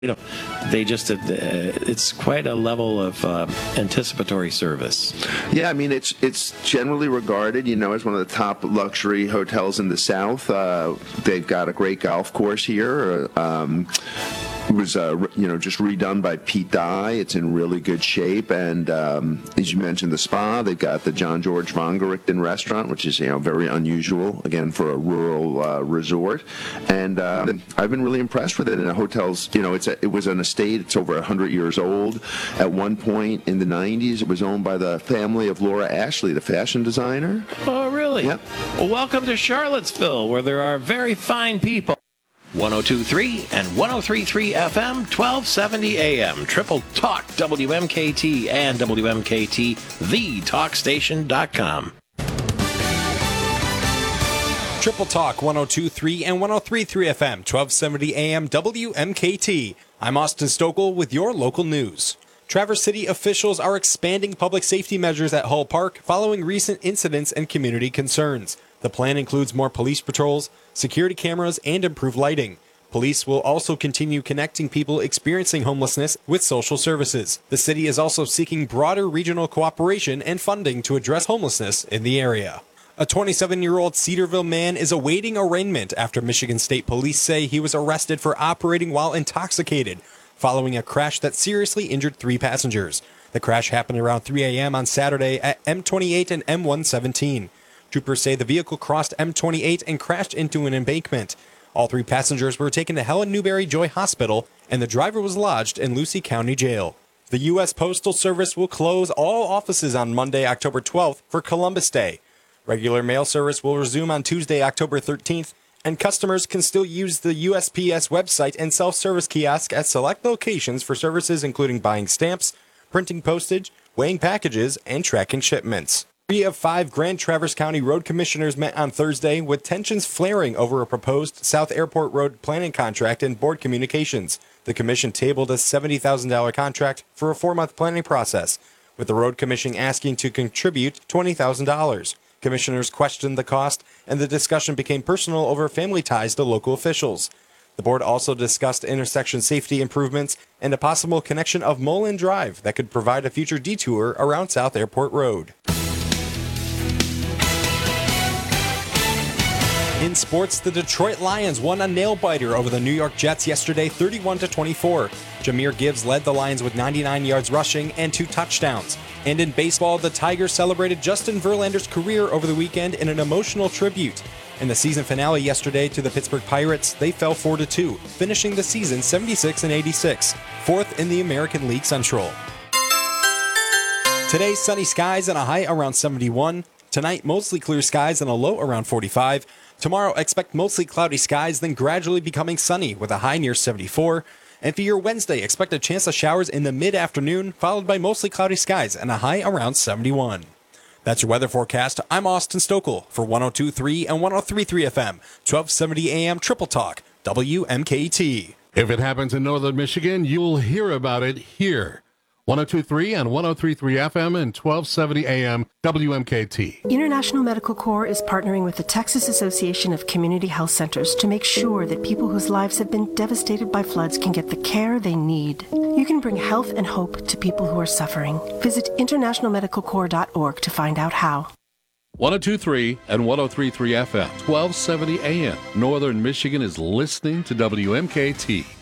They just it's quite a level of anticipatory service. Yeah, I mean, it's generally regarded, as one of the top luxury hotels in the South. They've got a great golf course here. It was, just redone by Pete Dye. It's in really good shape. And as you mentioned, the spa, they've got the John George von Gerichten restaurant, which is, very unusual, again, for a rural resort. And I've been really impressed with it. And the hotel's, it was an estate. It's over 100 years old. At one point in the 90s, it was owned by the family of Laura Ashley, the fashion designer. Oh, really? Yep. Well, welcome to Charlottesville, where there are very fine people. 102.3 and 103.3 FM, 1270 AM. Triple Talk, WMKT and WMKT, thetalkstation.com. Triple Talk, 102.3 and 103.3 FM, 1270 AM, WMKT. I'm Austin Stokel with your local news. Traverse City officials are expanding public safety measures at Hull Park following recent incidents and community concerns. The plan includes more police patrols, security cameras, and improved lighting. Police will also continue connecting people experiencing homelessness with social services. The city is also seeking broader regional cooperation and funding to address homelessness in the area. A 27-year-old Cedarville man is awaiting arraignment after Michigan State Police say he was arrested for operating while intoxicated following a crash that seriously injured 3 passengers. The crash happened around 3 a.m. on Saturday at M28 and M117. Troopers say the vehicle crossed M28 and crashed into an embankment. All 3 passengers were taken to Helen Newberry Joy Hospital, and the driver was lodged in Lucey County Jail. The U.S. Postal Service will close all offices on Monday, October 12th for Columbus Day. Regular mail service will resume on Tuesday, October 13th, and customers can still use the USPS website and self-service kiosk at select locations for services including buying stamps, printing postage, weighing packages, and tracking shipments. 3 of 5 Grand Traverse County road commissioners met on Thursday with tensions flaring over a proposed South Airport Road planning contract and board communications. The commission tabled a $70,000 contract for a 4-month planning process, with the road commission asking to contribute $20,000. Commissioners questioned the cost, and the discussion became personal over family ties to local officials. The board also discussed intersection safety improvements and a possible connection of Mullen Drive that could provide a future detour around South Airport Road. In sports, the Detroit Lions won a nail-biter over the New York Jets yesterday, 31-24. Jahmyr Gibbs led the Lions with 99 yards rushing and 2 touchdowns. And in baseball, the Tigers celebrated Justin Verlander's career over the weekend in an emotional tribute. In the season finale yesterday to the Pittsburgh Pirates, they fell 4-2, finishing the season 76-86, 4th in the American League Central. Today, sunny skies and a high around 71. Tonight, mostly clear skies and a low around 45. Tomorrow, expect mostly cloudy skies, then gradually becoming sunny with a high near 74. And for your Wednesday, expect a chance of showers in the mid-afternoon, followed by mostly cloudy skies and a high around 71. That's your weather forecast. I'm Austin Stokel for 102.3 and 103.3 FM, 1270 AM Triple Talk, WMKT. If it happens in northern Michigan, you'll hear about it here. 102.3 and 103.3 FM and 1270 AM WMKT. International Medical Corps is partnering with the Texas Association of Community Health Centers to make sure that people whose lives have been devastated by floods can get the care they need. You can bring health and hope to people who are suffering. Visit internationalmedicalcorps.org to find out how. 102.3 and 103.3 FM, 1270 AM. Northern Michigan is listening to WMKT.